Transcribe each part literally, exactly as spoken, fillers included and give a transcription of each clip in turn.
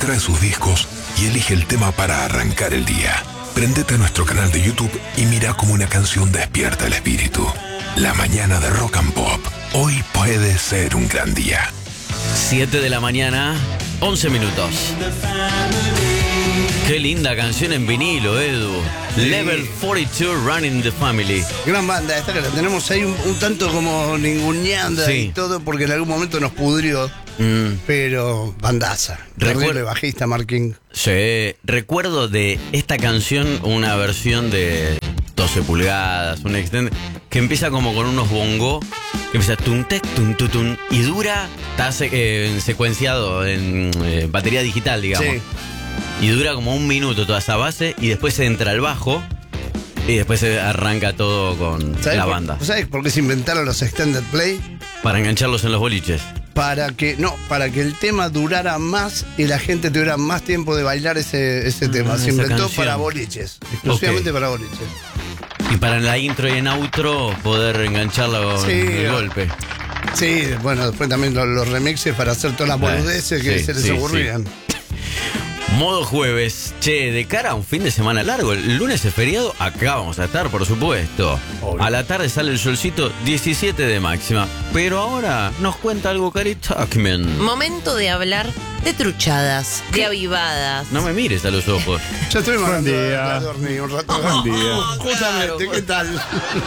trae sus discos y elige el tema para arrancar el día. Prendete a nuestro canal de YouTube y mira cómo una canción despierta el espíritu. La mañana de Rock and Pop. Hoy puede ser un gran día. siete de la mañana, once minutos. Qué linda canción en vinilo, Edu. Sí. Level cuarenta y dos, Running the Family. Gran banda, esta que la tenemos ahí un, un tanto como ninguneando, sí, y todo, porque en algún momento nos pudrió. Mm. Pero bandaza. Terrible bajista, Mark King. Sí, recuerdo de esta canción una versión de doce pulgadas, un extend que empieza como con unos bongo, que empieza tum tec tum tum tum y dura, está eh, secuenciado en eh, batería digital, digamos. Sí. Y dura como un minuto toda esa base y después se entra el bajo y después se arranca todo con la banda. ¿Sabes por qué se inventaron los extended play? Para engancharlos en los boliches. Para que, no, para que el tema durara más y la gente tuviera más tiempo de bailar ese, ese ah, tema. Se inventó canción. Para boliches, exclusivamente okay. para boliches. Y para la intro y en outro poder engancharlo con sí, el golpe. Sí, bueno, después también los, los remixes para hacer todas las boludeces que sí, se les sí, ocurrían. Sí. Modo jueves, che, de cara a un fin de semana largo, el lunes es feriado, acá vamos a estar, por supuesto. Obvio. A la tarde sale el solcito, diecisiete de máxima. Pero ahora nos cuenta algo Cari Tuckman. Momento de hablar de truchadas, ¿qué? De avivadas. No me mires a los ojos. Ya estoy mandando a dormir un rato. Buen día. Justamente, ¿qué tal?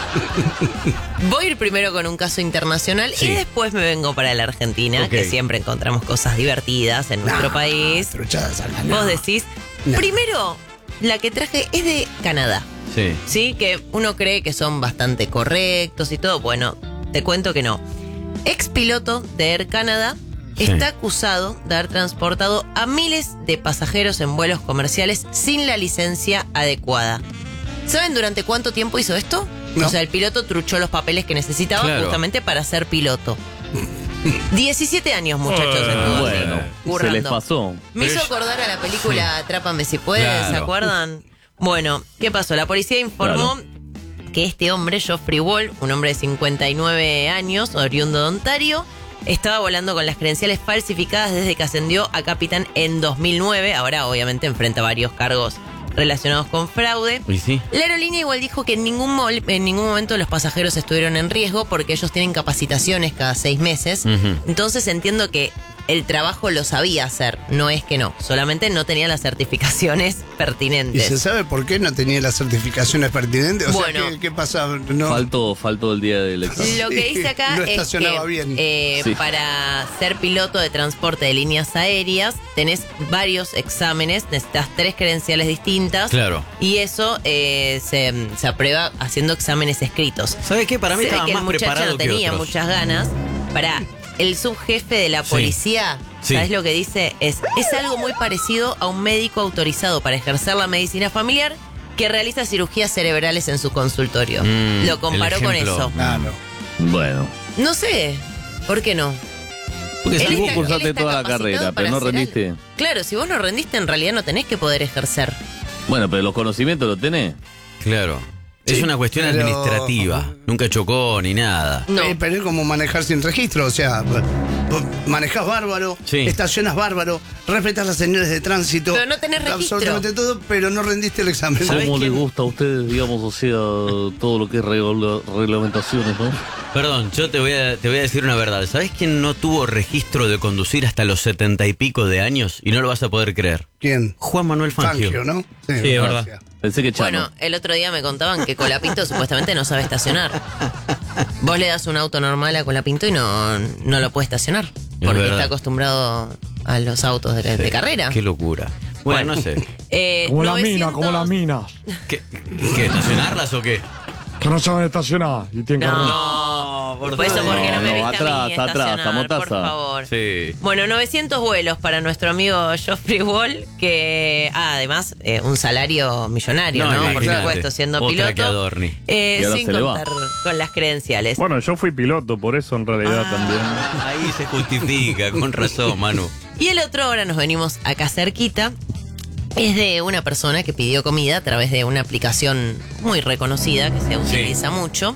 Voy a ir primero con un caso internacional sí. y después me vengo para la Argentina, okay. que siempre encontramos cosas divertidas en nuestro no, país. Truchadas al no. Vos decís. No. Primero, la que traje es de Canadá. Sí. Sí, que uno cree que son bastante correctos y todo. Bueno, te cuento que no. Ex piloto de Air Canada sí. está acusado de haber transportado a miles de pasajeros en vuelos comerciales sin la licencia adecuada. ¿Saben durante cuánto tiempo hizo esto? No. O sea, el piloto truchó los papeles que necesitaba claro. justamente para ser piloto. diecisiete años, muchachos. Uh, bueno, currando. Se les pasó. Me hizo acordar a la película Atrápame si puedes, claro. ¿se acuerdan? Bueno, ¿qué pasó? La policía informó claro. que este hombre, Geoffrey Wall, un hombre de cincuenta y nueve años, oriundo de Ontario, estaba volando con las credenciales falsificadas desde que ascendió a capitán en dos mil nueve. Ahora, obviamente, enfrenta varios cargos relacionados con fraude. ¿Y sí? La aerolínea igual dijo que en ningún, mol, en ningún momento los pasajeros estuvieron en riesgo porque ellos tienen capacitaciones cada seis meses. Uh-huh. Entonces entiendo que el trabajo lo sabía hacer, no es que no, solamente no tenía las certificaciones pertinentes. ¿Y se sabe por qué no tenía las certificaciones pertinentes? O bueno, sea, ¿qué, qué pasaba? No. Faltó, faltó el día del examen. Lo que dice acá no es que bien. Eh, sí. para ser piloto de transporte de líneas aéreas tenés varios exámenes, necesitas tres credenciales distintas. Claro. Y eso eh, se, se aprueba haciendo exámenes escritos. ¿Sabes qué? Para mí Se estaba que más el muchacho preparado no tenía que otros. muchas ganas. Para el subjefe de la policía, sí. ¿sabes sí. lo que dice? Es, es algo muy parecido a un médico autorizado para ejercer la medicina familiar que realiza cirugías cerebrales en su consultorio. Mm, lo comparó con eso. Claro. Bueno. No sé, ¿por qué no? Porque si Él vos está- cursaste él está toda la capacitado carrera, para pero no hacer rendiste. algo. Claro, si vos no rendiste, en realidad no tenés que poder ejercer. Bueno, pero los conocimientos los tenés. Claro. Es Sí, una cuestión pero- administrativa. Nunca chocó ni nada. No. Eh, pero es como manejar sin registro, o sea, vos manejás bárbaro, Sí. estacionas bárbaro, respetas las señales de tránsito. Pero no tenés registro. Absolutamente todo, pero no rendiste el examen. ¿Sabés ¿Cómo quién? les gusta a ustedes, digamos, o sea, todo lo que es regula- reglamentaciones, no? Perdón, yo te voy a, te voy a decir una verdad. ¿Sabés quién no tuvo registro de conducir hasta los setenta y pico de años? Y no lo vas a poder creer. ¿Quién? Juan Manuel Fangio. Fangio, ¿no? Sí, es verdad. Pensé que Chano. Bueno, el otro día me contaban que Colapinto supuestamente no sabe estacionar. Vos le das un auto normal a Colapinto y no, no lo puede estacionar. Porque verdad. está acostumbrado a los autos de, de carrera. Qué locura. Bueno, Bueno. no sé. Eh, Como la novecientos mina, como la mina. ¿Qué, ¿Qué, estacionarlas o qué? Que no saben estacionar y tienen carnet. No, por por eso favor. porque no me No, viste a atrás, mí atrás, estacionar, a motaza. por favor. Sí. Bueno, novecientos vuelos para nuestro amigo Geoffrey Wall, que ah, además eh, un salario millonario, No, ¿no? Por imagínate. supuesto, siendo Otra piloto. que Adorni. Eh, Y ahora sin se le va. contar con las credenciales. Bueno, yo fui piloto, por eso en realidad también. Ahí se justifica, con razón, Manu. Y el otro, ahora nos venimos acá cerquita, es de una persona que pidió comida a través de una aplicación muy reconocida que se utiliza mucho.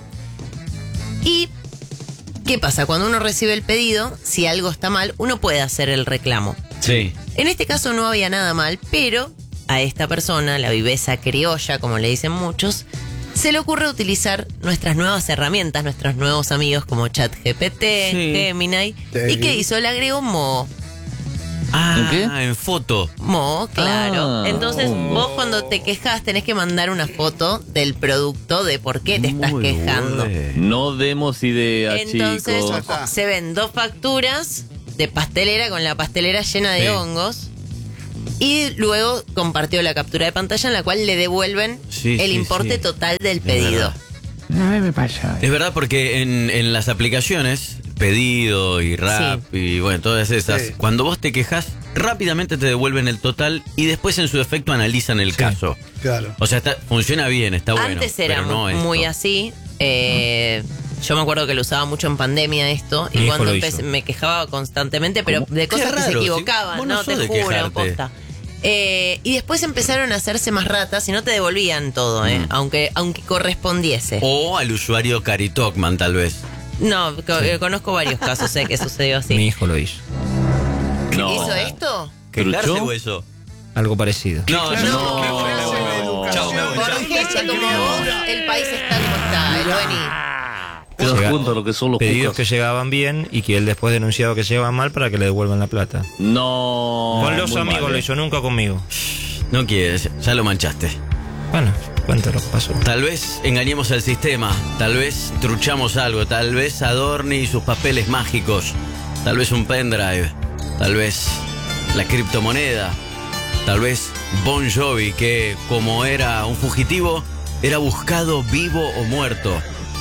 Y, ¿qué pasa? Cuando uno recibe el pedido, si algo está mal, uno puede hacer el reclamo. Sí. En este caso no había nada mal, pero a esta persona, la viveza criolla, como le dicen muchos, se le ocurre utilizar nuestras nuevas herramientas, nuestros nuevos amigos como ChatGPT, Sí. Gemini. Sí. ¿Y qué hizo? Le agregó Mo. Ah, ¿En qué? en foto. Mo, claro. Ah, Entonces Mo. vos cuando te quejas tenés que mandar una foto del producto de por qué te estás Muy quejando. bueno. No demos idea, Entonces chicos. está. se ven dos facturas de pastelera con la pastelera llena de Sí. hongos. Y luego compartió la captura de pantalla en la cual le devuelven Sí, el sí, importe sí. total del Es pedido. verdad. Es verdad porque en, en las aplicaciones, Pedido y Rap y bueno, todas esas, Sí. cuando vos te quejas, rápidamente te devuelven el total y después en su efecto analizan el caso. Claro. O sea, está- funciona bien, está bueno. Antes era pero no muy, esto. muy así. Eh, yo me acuerdo que lo usaba mucho en pandemia esto. Mi Y hijo cuando lo empecé, hizo. me quejaba constantemente, pero ¿Cómo? de Qué cosas que se raro, si equivocaban. vos no No, te sos de juro, quejarte. posta. Eh, y después empezaron a hacerse más ratas y no te devolvían todo, eh, Mm. aunque, aunque correspondiese. O al usuario Cari Tokman, tal vez. No, co- eh, conozco varios casos eh, que sucedió así. Mi hijo lo hizo. No. ¿Hizo esto? ¿Quejarse ¿Truchó? o eso? Algo parecido. No, Clase- no. ¿Qué clase de educación Chao, me voy, es chao. Por gente como vos, el país está como está, el Beni. ¿Te das Llega- cuenta de lo que son los Pedidos que cucas? llegaban bien y que él después denunciaba que llegaban mal para que le devuelvan la plata. No. Con los muy amigos mal, lo eh. hizo, nunca conmigo. No quieres, ya lo manchaste. Bueno, cuéntalo, pasó. Tal vez engañemos al sistema, tal vez truchamos algo, tal vez Adorni y sus papeles mágicos, tal vez un pendrive, tal vez la criptomoneda, tal vez Bon Jovi, que como era un fugitivo, era buscado vivo o muerto.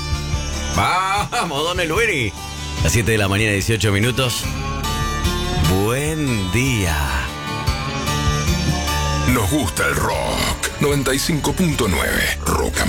¡Vamos, Don Elvini! Las siete de la mañana, dieciocho minutos. Buen día. Nos gusta el rock. noventa y cinco punto nueve Rock and